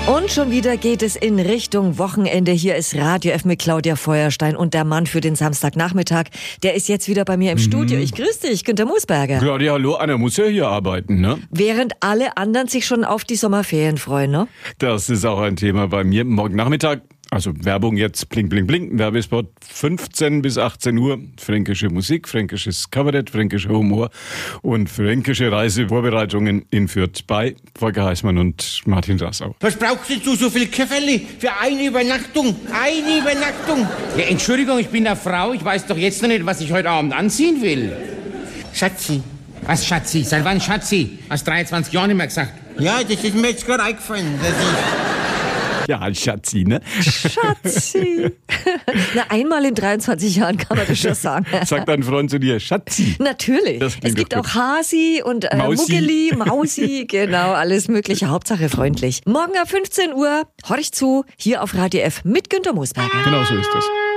Und schon wieder geht es in Richtung Wochenende. Hier ist Radio F mit Claudia Feuerstein und der Mann für den Samstagnachmittag. Der ist jetzt wieder bei mir im Studio. Ich grüße dich, Günther Musberger. Ja, hallo, einer muss ja hier arbeiten, ne? Während alle anderen sich schon auf die Sommerferien freuen, ne? Das ist auch ein Thema bei mir. Morgen Nachmittag, also Werbung jetzt, bling, bling, bling, Werbespot 15 bis 18 Uhr. Fränkische Musik, fränkisches Kabarett, fränkischer Humor und fränkische Reisevorbereitungen in Fürth bei Volker Heißmann und Martin Rassau. Was brauchst du so viel Köfferli für eine Übernachtung? Eine Übernachtung? Ja, Entschuldigung, ich bin eine Frau. Ich weiß doch jetzt noch nicht, was ich heute Abend anziehen will. Schatzi. Was, Schatzi? Seit wann Schatzi? Hast 23 Jahre nicht mehr gesagt. Ja, das ist mir jetzt gerade eingefallen. Ja, Schatzi, ne? Schatzi. Na, einmal in 23 Jahren kann man das schon sagen. Sagt dein Freund zu dir, Schatzi. Natürlich. Es gibt auch Hasi und Muggeli, Mausi, genau, alles mögliche. Hauptsache freundlich. Morgen ab 15 Uhr, horch zu, hier auf Radio F mit Günther Musberger. Genau so ist das.